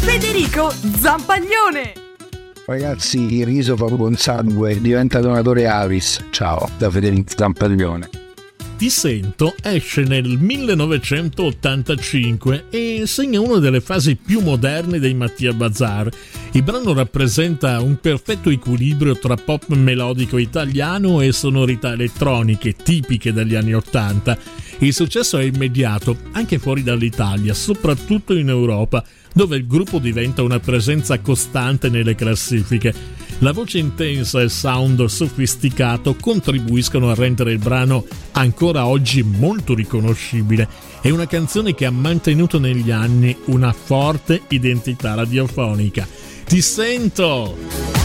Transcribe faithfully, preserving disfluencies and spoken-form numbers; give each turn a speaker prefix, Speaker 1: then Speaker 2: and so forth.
Speaker 1: Federico Zampaglione.
Speaker 2: Ragazzi, il riso fa buon sangue, diventa donatore Avis. Ciao, da Federico Zampaglione.
Speaker 3: Ti sento esce nel millenovecentottantacinque e segna una delle fasi più moderne dei Mattia Bazar. Il brano rappresenta un perfetto equilibrio tra pop melodico italiano e sonorità elettroniche tipiche degli anni ottanta. Il successo è immediato anche fuori dall'Italia, soprattutto in Europa, dove il gruppo diventa una presenza costante nelle classifiche. La voce intensa e il sound sofisticato contribuiscono a rendere il brano ancora oggi molto riconoscibile. È una canzone che ha mantenuto negli anni una forte identità radiofonica. Ti sento!